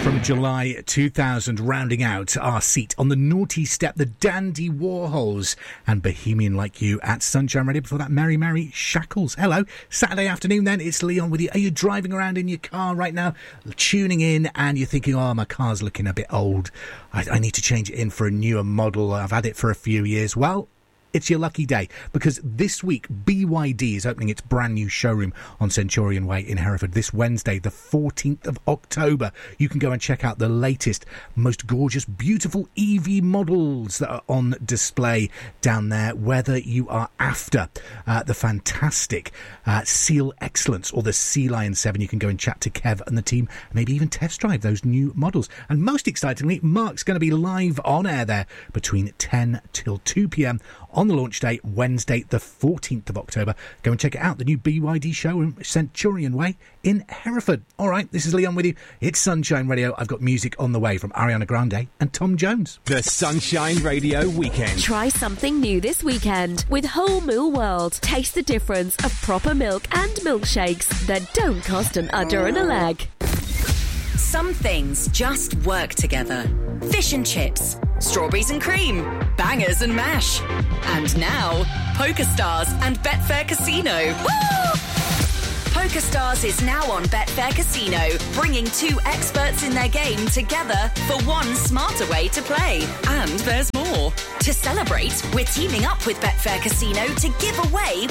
From July 2000, rounding out our seat on the naughty step, the Dandy Warhols and Bohemian Like You at Sunshine Radio. Before that, Mary Mary Shackles. Hello. Saturday afternoon then, it's Leon with you. Are you driving around in your car right now, tuning in, and you're thinking, oh, my car's looking a bit old. I need to change it in for a newer model. I've had it for a few years. Well, it's your lucky day, because this week BYD is opening its brand new showroom on Centurion Way in Hereford this Wednesday, the 14th of October. You can go and check out the latest, most gorgeous, beautiful EV models that are on display down there, whether you are after the fantastic Seal Excellence or the Sea Lion 7. You can go and chat to Kev and the team, maybe even test drive those new models. And most excitingly, Mark's going to be live on air there between 10 till 2 p.m. on the launch day, Wednesday, the 14th of October. Go and check it out, the new BYD showroom, Centurion Way in Hereford. All right, this is Leon with you. It's Sunshine Radio. I've got music on the way from Ariana Grande and Tom Jones. The Sunshine Radio Weekend. Try something new this weekend with Whole Mill World. Taste the difference of proper milk and milkshakes that don't cost an udder and a leg. Some things just work together. Fish and chips, strawberries and cream, bangers and mash. And now, PokerStars and Betfair Casino. Woo! PokerStars is now on Betfair Casino, bringing two experts in their game together for one smarter way to play. And there's more. To celebrate, we're teaming up with Betfair Casino to give away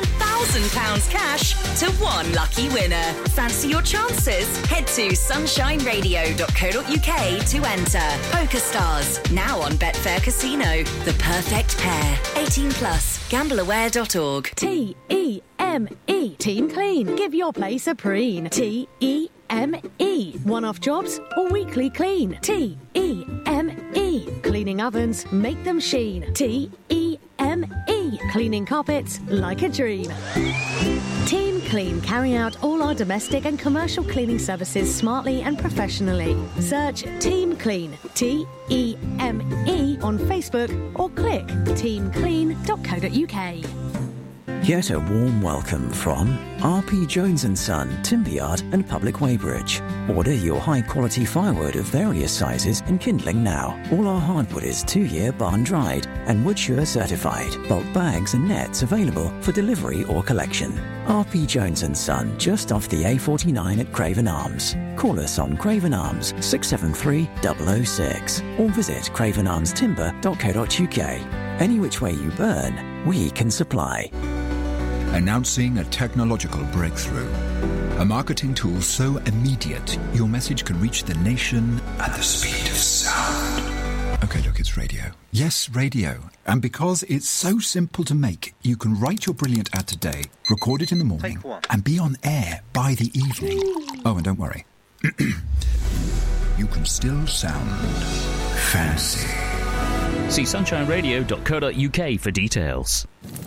£1,000 cash to one lucky winner. Fancy your chances? Head to sunshineradio.co.uk to enter. PokerStars, now on Betfair Casino. The perfect pair. 18 plus. Gambleaware.org. T-E-M-E. Team Clean. Give your place a preen. T-E-M-E. One-off jobs or weekly clean. T-E-M-E. Cleaning ovens, make them sheen. T-E-M-E. Cleaning carpets like a dream. Team Clean carry out all our domestic and commercial cleaning services smartly and professionally. Search Team Clean, T-E-M-E, on Facebook or click teamclean.co.uk. Get a warm welcome from R.P. Jones & Son, Timberyard and Public Weybridge. Order your high-quality firewood of various sizes and kindling now. All our hardwood is 2-year barn-dried and Woodsure certified. Bulk bags and nets available for delivery or collection. R.P. Jones & Son, just off the A49 at Craven Arms. Call us on Craven Arms 673 006 or visit cravenarmstimber.co.uk. Any which way you burn, we can supply. Announcing a technological breakthrough. A marketing tool so immediate, your message can reach the nation at the speed of sound. Okay, look, it's radio. Yes, radio. And because it's so simple to make, you can write your brilliant ad today, record it in the morning, and be on air by the evening. Oh, and don't worry. You can still sound fancy. See sunshineradio.co.uk for details.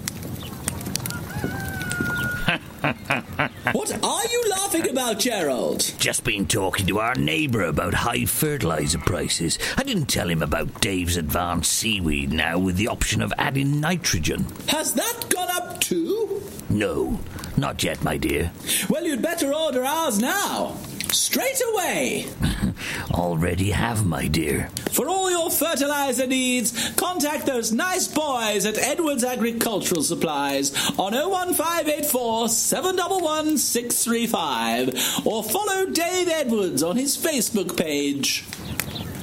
What are you laughing about, Gerald? Just been talking to our neighbour about high fertiliser prices. I didn't tell him about Dave's Advanced Seaweed now with the option of adding nitrogen. Has that gone up too? No, not yet, my dear. Well, you'd better order ours now. Straight away. Already have, my dear. For all your fertiliser needs, contact those nice boys at Edwards Agricultural Supplies on 01584 711 635 or follow Dave Edwards on his Facebook page.